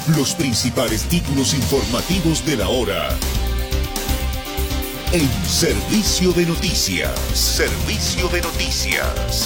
Los principales títulos informativos de la hora. En Servicio de Noticias. Servicio de Noticias.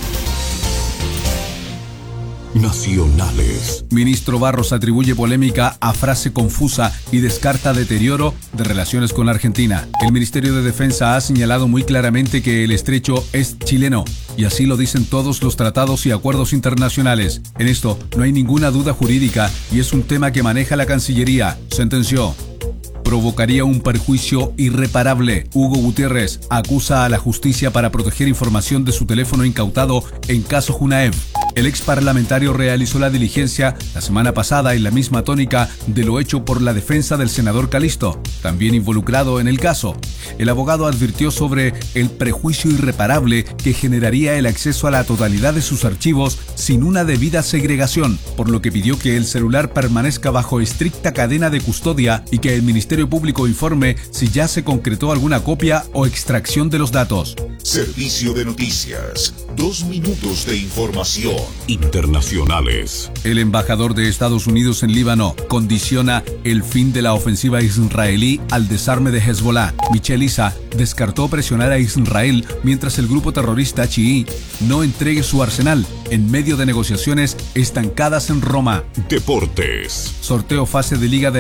Nacionales. Ministro Barros atribuye polémica a frase confusa y descarta deterioro de relaciones con Argentina. El Ministerio de Defensa ha señalado muy claramente que el estrecho es chileno, y así lo dicen todos los tratados y acuerdos internacionales. En esto no hay ninguna duda jurídica y es un tema que maneja la Cancillería, sentenció. Provocaría un perjuicio irreparable. Hugo Gutiérrez acusa a la justicia para proteger información de su teléfono incautado en caso Junaev. El ex parlamentario realizó la diligencia la semana pasada en la misma tónica de lo hecho por la defensa del senador Calisto, también involucrado en el caso. El abogado advirtió sobre el perjuicio irreparable que generaría el acceso a la totalidad de sus archivos sin una debida segregación, por lo que pidió que el celular permanezca bajo estricta cadena de custodia y que el Ministerio Público informe si ya se concretó alguna copia o extracción de los datos. Servicio de Noticias. 2 minutos de información. Internacionales. El embajador de Estados Unidos en Líbano condiciona el fin de la ofensiva israelí al desarme de Hezbollah. Michel Issa descartó presionar a Israel mientras el grupo terrorista chií no entregue su arsenal en medio de negociaciones estancadas en Roma. Deportes. Sorteo fase de Liga de